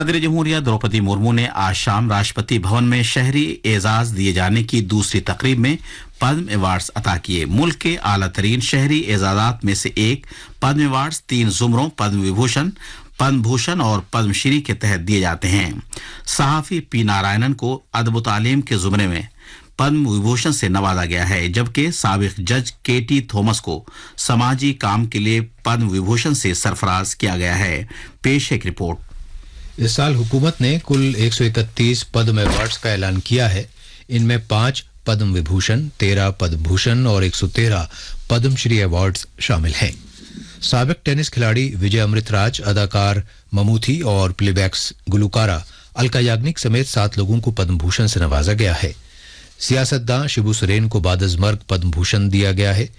सदर जमहूरिया द्रौपदी मुर्मू ने आज शाम राष्ट्रपति भवन में शहरी एजाज दिए जाने की दूसरी तकरीब में पद्म अवार्ड्स अता किए। मुल्क के आला तरीन शहरी एजाजात में से एक पद्म अवार्ड्स 3 जुमरों पद्म विभूषण, पद्म भूषण और पद्मश्री के तहत दिए जाते हैं। सहाफी पी नारायणन को अदब तालीम के जुमरे में पद्म विभूषण से नवाजा गया है, जबकि साबिक जज केटी थॉमस को समाजी काम के लिए पद्म विभूषण से सरफराज किया गया है। पेश एक रिपोर्ट। इस साल हुकूमत ने कुल 131 पद्म अवार्ड्स का ऐलान किया है। इनमें 5 पद्म विभूषण, 13 पद्म भूषण और 113 पद्मश्री अवार्ड्स शामिल हैं। साबिक टेनिस खिलाड़ी विजय अमृतराज, अदाकार ममूथी और प्लेबैक्स गुलकारा अलका याग्निक समेत 7 लोगों को पद्म भूषण से नवाजा गया है। सियासतदान शिबू सोरेन को बादअज़मर्ग पद्म भूषण दिया गया है।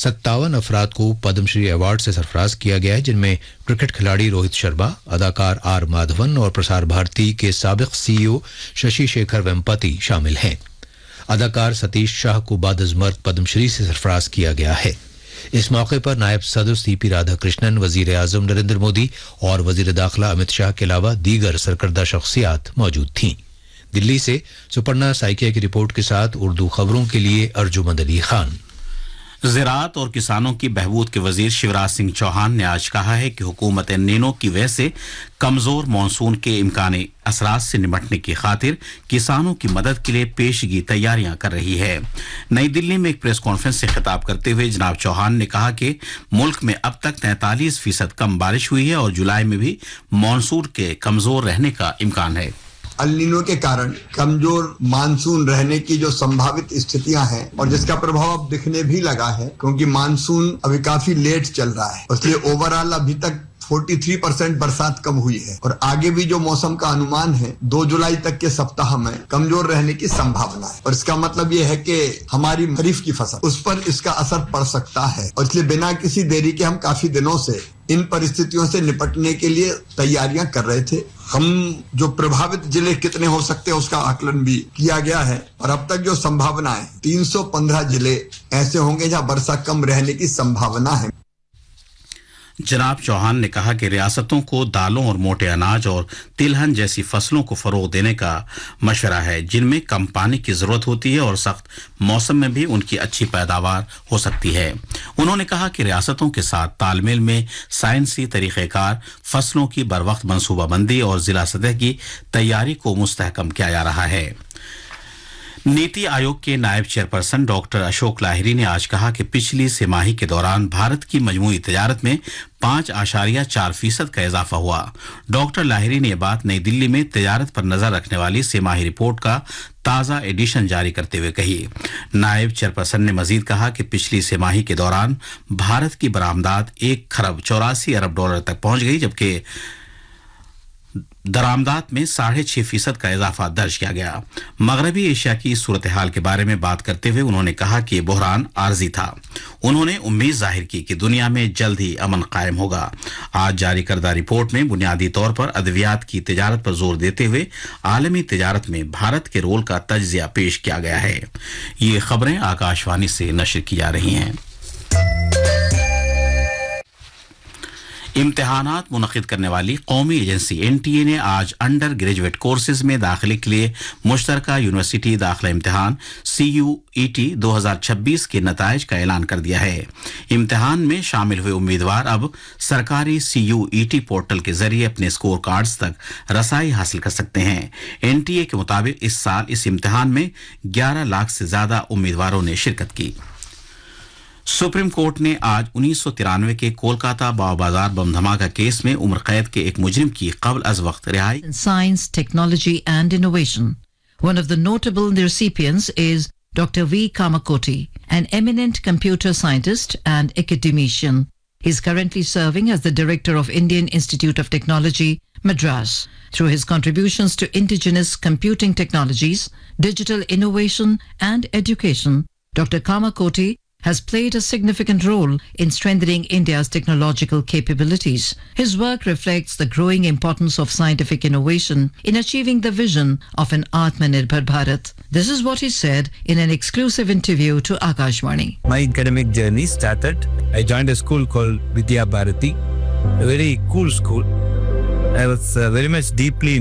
57 अफराद को पद्मश्री अवार्ड से सरफराज किया गया है, जिनमें क्रिकेट खिलाड़ी रोहित शर्मा, अदाकार आर माधवन और प्रसार भारती के साबिक सीईओ शशि शेखर वेम्पति शामिल हैं। अदाकार सतीश शाह को बादअज़मर्ग पद्मश्री से सरफराज किया गया है। इस मौके पर नायब सदर सीपी राधाकृष्णन, वजीर आजम नरेंद्र मोदी और वजीर दाखिला अमित शाह के अलावा दीगर सरकर्दा शख्सियात मौजूद थीं। दिल्ली से सुपर्णा साइकिया की रिपोर्ट के साथ उर्दू खबरों के लिए अर्जुमंद अली खान। ज़राअत और किसानों की बहबूद के वजीर शिवराज सिंह चौहान ने आज कहा है कि हुकूमत नीनो की वजह से कमजोर मानसून के इम्कानी असरात से निपटने की खातिर किसानों की मदद के लिए पेशगी तैयारियां कर रही है। नई दिल्ली में एक प्रेस कॉन्फ्रेंस से खिताब करते हुए जनाब चौहान ने कहा कि मुल्क में अब तक 43% कम बारिश हुई है और जुलाई में भी मानसून के कमजोर रहने का इम्कान है। अल नीनो के कारण कमजोर मानसून रहने की जो संभावित स्थितियां हैं और जिसका प्रभाव अब दिखने भी लगा है, क्योंकि मानसून अभी काफी लेट चल रहा है, इसलिए ओवरऑल अभी तक 43% बरसात कम हुई है और आगे भी जो मौसम का अनुमान है 2 जुलाई तक के सप्ताह में कमजोर रहने की संभावना है। और इसका मतलब ये है कि हमारी खरीफ की फसल उस पर इसका असर पड़ सकता है और इसलिए बिना किसी देरी के हम काफी दिनों से इन परिस्थितियों से निपटने के लिए तैयारियां कर रहे थे। हम जो प्रभावित जिले कितने हो सकते हैं उसका आकलन भी किया गया है और अब तक जो संभावना है 315 जिले ऐसे होंगे जहां वर्षा कम रहने की संभावना है। जनाब चौहान ने कहा कि रियासतों को दालों और मोटे अनाज और तिलहन जैसी फसलों को फरोग देने का मशवरा है, जिनमें कम पानी की जरूरत होती है और सख्त मौसम में भी उनकी अच्छी पैदावार हो सकती है। उन्होंने कहा कि रियासतों के साथ तालमेल में साइंसी तरीक़ेकार, फसलों की बरवक्त मनसूबाबंदी और जिला सतह की तैयारी को मुस्तहकम किया जा रहा है। नीति आयोग के नायब चेयरपर्सन डॉक्टर अशोक लाहिरी ने आज कहा कि पिछली तिमाही के दौरान भारत की मजमूई तिजारत में 5.4% का इजाफा हुआ। डॉक्टर लाहिरी ने यह बात नई दिल्ली में तिजारत पर नजर रखने वाली तिमाही रिपोर्ट का ताज़ा एडिशन जारी करते हुए कही। नायब चेयरपर्सन ने मजीद कहा कि पिछली तिमाही के दौरान भारत की बरामदात $1.84 खरब तक पहुंच गई, जबकि दरामदात में 6.5% का इजाफा दर्ज किया गया। मगरबी एशिया की सूरत हाल के बारे में बात करते हुए उन्होंने कहा कि बहरान आर्जी था। उन्होंने उम्मीद जाहिर की कि दुनिया में जल्द ही अमन कायम होगा। आज जारी करदा रिपोर्ट में बुनियादी तौर पर अद्वियात की तिजारत पर जोर देते हुए आलमी तिजारत में भारत के रोल का तज्जिया पेश किया गया है। ये खबरें आकाशवाणी से नशर की जा रही हैं। इम्तिहानात मुनक़िद करने वाली कौमी एजेंसी NTA ने आज अंडर ग्रेजुएट कोर्सेज में दाखिले के लिए मुश्तरका यूनिवर्सिटी दाखिला इम्तिहान CUET 2026 के नताइज का ऐलान कर दिया है। इम्तिहान में शामिल हुए उम्मीदवार अब सरकारी CUET पोर्टल के जरिए अपने स्कोर कार्ड्स तक रसाई हासिल कर सकते हैं। NTA के मुताबिक इस साल इस इम्तिहान में 11 लाख से ज्यादा उम्मीदवारों ने शिरकत की। सुप्रीम कोर्ट ने आज 1993 के कोलकाता बाव बाजार बम धमाका केस में उम्र कैद के एक मुजरिम की कबल अज वक्त रिहाई। Science, technology and innovation. One of the notable recipients is Dr. V. Kamakoti, an eminent computer scientist and academician. He is currently serving as the director of Indian Institute of Technology, Madras. Through his contributions to indigenous computing technologies, digital innovation and education, Dr. Kamakoti has played a significant role in strengthening India's technological capabilities. His work reflects the growing importance of scientific innovation in achieving the vision of an Atmanirbhar Bharat. This is what he said in an exclusive interview to Akashvani. My academic journey started. I joined a school called Vidya Bharati, a very cool school. I was very much deeply